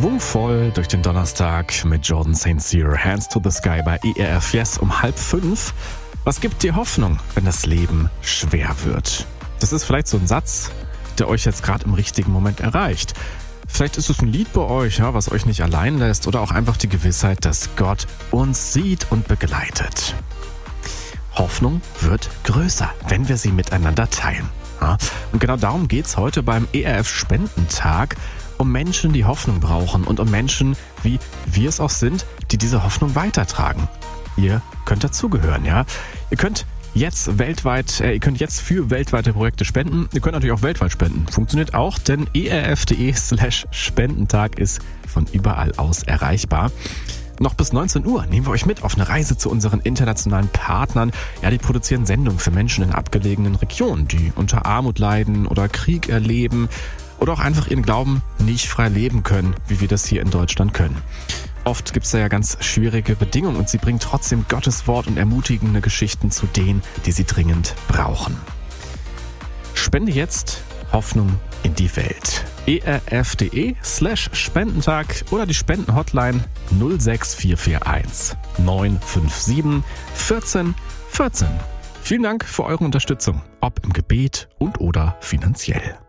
schwungvoll durch den Donnerstag mit Jordan St. Cyr, Hands to the Sky bei ERF Yes um 4:30. Was gibt dir Hoffnung, wenn das Leben schwer wird? Das ist vielleicht so ein Satz, der euch jetzt gerade im richtigen Moment erreicht. Vielleicht ist es ein Lied bei euch, ja, was euch nicht allein lässt, oder auch einfach die Gewissheit, dass Gott uns sieht und begleitet. Hoffnung wird größer, wenn wir sie miteinander teilen. Ja, und genau darum geht's heute beim ERF Spendentag, um Menschen, die Hoffnung brauchen und um Menschen, wie wir es auch sind, die diese Hoffnung weitertragen. Ihr könnt dazugehören, ja. Ihr könnt jetzt für weltweite Projekte spenden. Ihr könnt natürlich auch weltweit spenden. Funktioniert auch, denn erf.de/Spendentag ist von überall aus erreichbar. Noch bis 19 Uhr nehmen wir euch mit auf eine Reise zu unseren internationalen Partnern. Ja, die produzieren Sendungen für Menschen in abgelegenen Regionen, die unter Armut leiden oder Krieg erleben oder auch einfach ihren Glauben nicht frei leben können, wie wir das hier in Deutschland können. Oft gibt es da ja ganz schwierige Bedingungen und sie bringen trotzdem Gottes Wort und ermutigende Geschichten zu denen, die sie dringend brauchen. Spende jetzt Hoffnung in die Welt. erf.de/Spendentag oder die Spendenhotline 06441 957 14 14. Vielen Dank für eure Unterstützung, ob im Gebet und oder finanziell.